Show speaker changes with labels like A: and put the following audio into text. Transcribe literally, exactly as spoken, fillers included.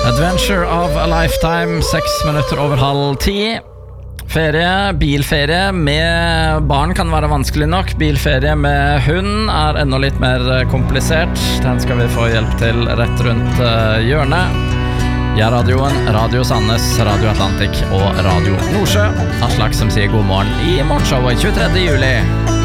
A: Adventure of a Lifetime, seks minutter over halv ti. Ferie, bilferie med barn kan være vanskelig nok. Bilferie med hund er enda litt mer komplisert. Den skal vi få hjelp til rett rundt hjørnet. Jeg er radioen, Radio Sandnes, Radio Atlantic og Radio Nordsjø. Aslak som sier god morgen i morgenshowet tjuetredje juli.